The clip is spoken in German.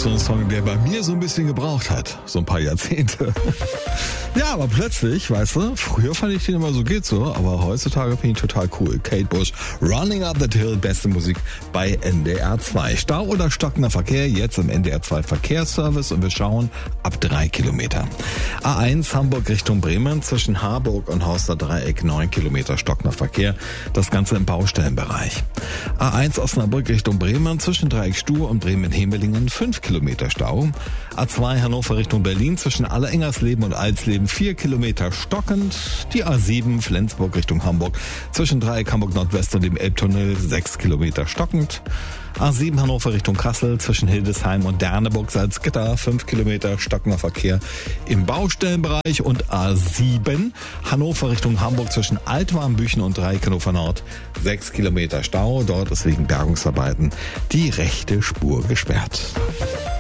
so ein Song, der bei mir so ein bisschen gebraucht hat. So ein paar Jahrzehnte. Ja, aber plötzlich, weißt du, früher fand ich den immer so, geht so, aber heutzutage finde ich total cool. Kate Bush, Running Up That Hill, beste Musik bei NDR 2. Stau oder stockender Verkehr, jetzt im NDR 2 Verkehrsservice und wir schauen ab 3 Kilometer. A1 Hamburg Richtung Bremen, zwischen Harburg und Horster Dreieck 9 Kilometer stockender Verkehr, das Ganze im Baustellenbereich. A1 Osnabrück Richtung Bremen, zwischen Dreieck Stuhr und Bremen-Hemelingen 5 Kilometer Stau. A2 Hannover Richtung Berlin, zwischen Allerengersleben und Alsleben 4 Kilometer stockend. Die A7 Flensburg Richtung Hamburg, zwischen Dreieck Hamburg Nordwest und dem Elbtunnel 6 Kilometer stockend. A7 Hannover Richtung Kassel, zwischen Hildesheim und Derneburg Salzgitter 5 Kilometer stockender Verkehr im Baustellenbereich. Und A7 Hannover Richtung Hamburg, zwischen Altwarmbüchen und Dreieck Hannover Nord 6 Kilometer Stau. Dort ist wegen Bergungsarbeiten die rechte Spur gesperrt.